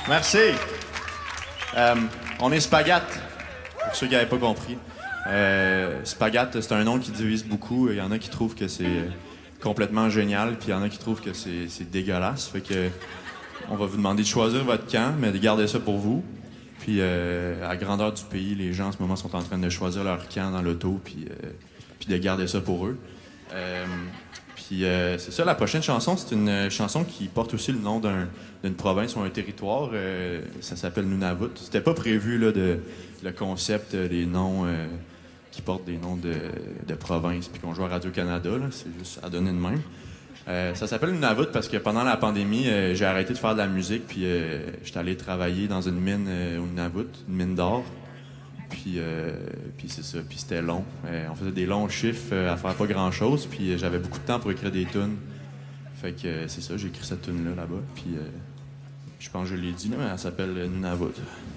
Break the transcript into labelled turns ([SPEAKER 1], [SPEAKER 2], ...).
[SPEAKER 1] Merci. On est Spagat, pour ceux qui n'avaient pas compris. Spagat, c'est un nom qui divise beaucoup. Il y en a qui trouvent que c'est complètement génial, puis il y en a qui trouvent que c'est dégueulasse. Fait que on va vous demander de choisir votre camp, mais de garder ça pour vous. Puis à la grandeur du pays, les gens en ce moment sont en train de choisir leur camp dans l'auto, puis de garder ça pour eux. C'est ça, la prochaine chanson, c'est une chanson qui porte aussi le nom d'une province ou un territoire. Ça s'appelle Nunavut. C'était pas prévu, là, le concept des noms qui portent des noms de provinces puis qu'on joue à Radio-Canada. Là. C'est juste à donner de même. Ça s'appelle Nunavut parce que pendant la pandémie, j'ai arrêté de faire de la musique puis j'étais allé travailler dans une mine au Nunavut, une mine d'or. Puis c'est ça, puis c'était long. On faisait des longs chiffres à faire pas grand-chose, puis j'avais beaucoup de temps pour écrire des tunes. Fait que c'est ça, j'ai écrit cette tune-là, là-bas. Puis je pense que je l'ai dit, là, mais elle s'appelle Nunavut.